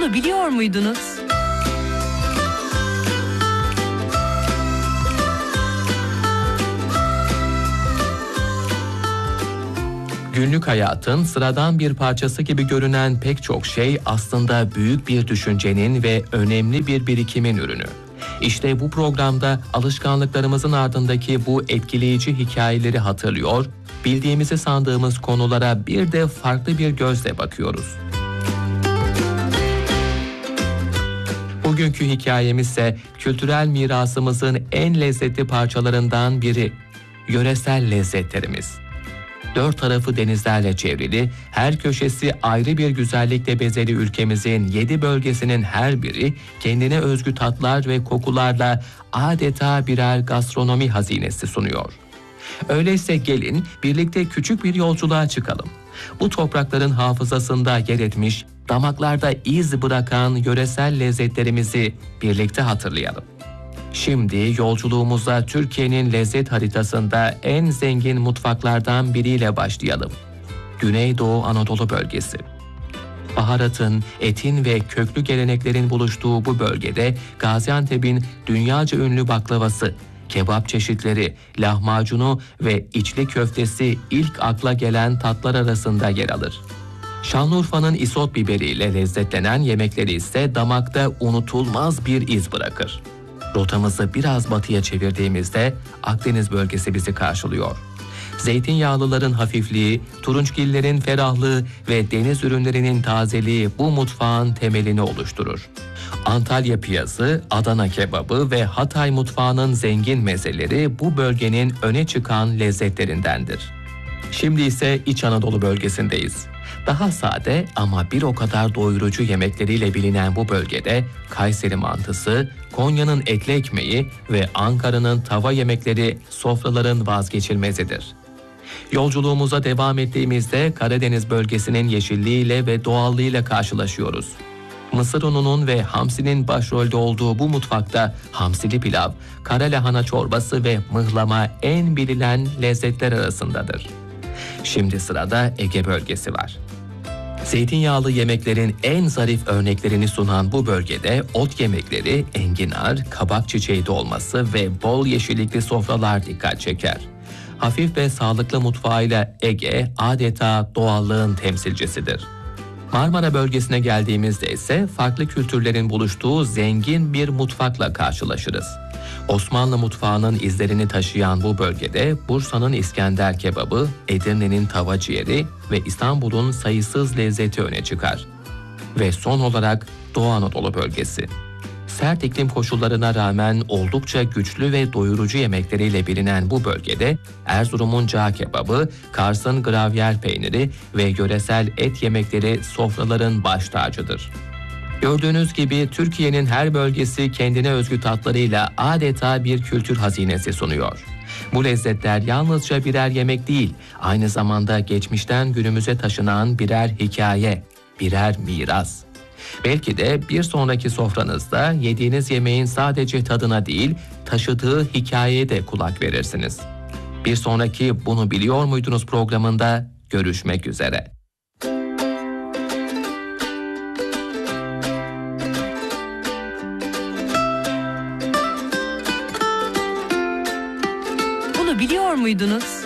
Bunu biliyor muydunuz? Günlük hayatın sıradan bir parçası gibi görünen pek çok şey aslında büyük bir düşüncenin ve önemli bir birikimin ürünü. İşte bu programda alışkanlıklarımızın ardındaki bu etkileyici hikayeleri hatırlıyor, bildiğimizi sandığımız konulara bir de farklı bir gözle bakıyoruz. Bugünkü hikayemiz ise kültürel mirasımızın en lezzetli parçalarından biri, yöresel lezzetlerimiz. Dört tarafı denizlerle çevrili, her köşesi ayrı bir güzellikle bezeli ülkemizin 7 bölgesinin her biri kendine özgü tatlar ve kokularla adeta birer gastronomi hazinesi sunuyor. Öyleyse gelin birlikte küçük bir yolculuğa çıkalım. Bu toprakların hafızasında yer etmiş, damaklarda iz bırakan yöresel lezzetlerimizi birlikte hatırlayalım. Şimdi yolculuğumuza Türkiye'nin lezzet haritasında en zengin mutfaklardan biriyle başlayalım. Güneydoğu Anadolu bölgesi. Baharatın, etin ve köklü geleneklerin buluştuğu bu bölgede Gaziantep'in dünyaca ünlü baklavası, kebap çeşitleri, lahmacunu ve içli köftesi ilk akla gelen tatlar arasında yer alır. Şanlıurfa'nın isot biberiyle lezzetlenen yemekleri ise damakta unutulmaz bir iz bırakır. Rotamızı biraz batıya çevirdiğimizde Akdeniz bölgesi bizi karşılıyor. Zeytinyağlıların hafifliği, turunçgillerin ferahlığı ve deniz ürünlerinin tazeliği bu mutfağın temelini oluşturur. Antalya piyazı, Adana kebabı ve Hatay mutfağının zengin mezeleri bu bölgenin öne çıkan lezzetlerindendir. Şimdi ise İç Anadolu bölgesindeyiz. Daha sade ama bir o kadar doyurucu yemekleriyle bilinen bu bölgede Kayseri mantısı, Konya'nın etli ekmeği ve Ankara'nın tava yemekleri sofraların vazgeçilmezidir. Yolculuğumuza devam ettiğimizde Karadeniz bölgesinin yeşilliğiyle ve doğallığıyla karşılaşıyoruz. Mısır ununun ve hamsinin başrolde olduğu bu mutfakta hamsili pilav, kara lahana çorbası ve mıhlama en bilinen lezzetler arasındadır. Şimdi sırada Ege bölgesi var. Zeytinyağlı yemeklerin en zarif örneklerini sunan bu bölgede ot yemekleri, enginar, kabak çiçeği dolması ve bol yeşillikli sofralar dikkat çeker. Hafif ve sağlıklı mutfağıyla Ege adeta doğallığın temsilcisidir. Marmara bölgesine geldiğimizde ise farklı kültürlerin buluştuğu zengin bir mutfakla karşılaşırız. Osmanlı mutfağının izlerini taşıyan bu bölgede Bursa'nın İskender kebabı, Edirne'nin tava ciğeri ve İstanbul'un sayısız lezzeti öne çıkar. Ve son olarak Doğu Anadolu bölgesi. Sert iklim koşullarına rağmen oldukça güçlü ve doyurucu yemekleriyle bilinen bu bölgede Erzurum'un cağ kebabı, Kars'ın gravyer peyniri ve yöresel et yemekleri sofraların baş tacıdır. Gördüğünüz gibi Türkiye'nin her bölgesi kendine özgü tatlarıyla adeta bir kültür hazinesi sunuyor. Bu lezzetler yalnızca birer yemek değil, aynı zamanda geçmişten günümüze taşınan birer hikaye, birer miras. Belki de bir sonraki sofranızda yediğiniz yemeğin sadece tadına değil, taşıdığı hikayeye de kulak verirsiniz. Bir sonraki Bunu Biliyor Muydunuz programında görüşmek üzere. Bunu biliyor muydunuz?